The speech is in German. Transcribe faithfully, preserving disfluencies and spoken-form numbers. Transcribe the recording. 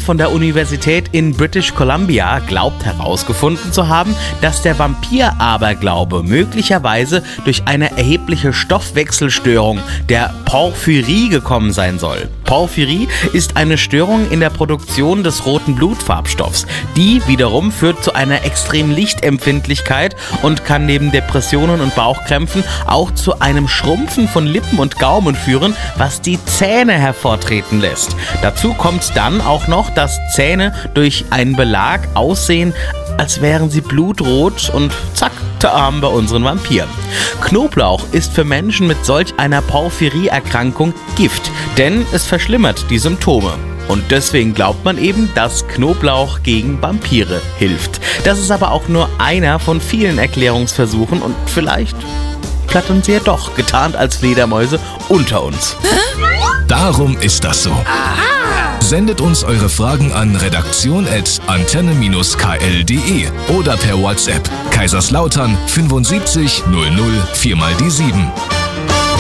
von der Universität in British Columbia glaubt herausgefunden zu haben, dass der Vampir-Aberglaube möglicherweise durch eine erhebliche Stoffwechselstörung, der Porphyrie, gekommen sein soll. Porphyrie ist eine Störung in der Produktion des roten Blutfarbstoffs. Die wiederum führt zu einer extremen Lichtempfindlichkeit und kann neben Depressionen und Bauchkrämpfen auch zu einem Schrumpfen von Lippen und Gaumen führen, was die Zähne hervortreten lässt. Dazu kommt dann auch noch, dass Zähne durch einen Belag aussehen, als wären sie blutrot, und zack, da haben wir unseren Vampir. Knoblauch ist für Menschen mit solch einer Porphyrie-Erkrankung Gift, denn es verschlimmert die Symptome. Und deswegen glaubt man eben, dass Knoblauch gegen Vampire hilft. Das ist aber auch nur einer von vielen Erklärungsversuchen, und vielleicht plattern sie ja doch, getarnt als Fledermäuse, unter uns. Darum ist das so. Sendet uns eure Fragen an redaktion at antenne Bindestrich k l punkt d e oder per WhatsApp Kaiserslautern fünfundsiebzig null null vier mal die sieben.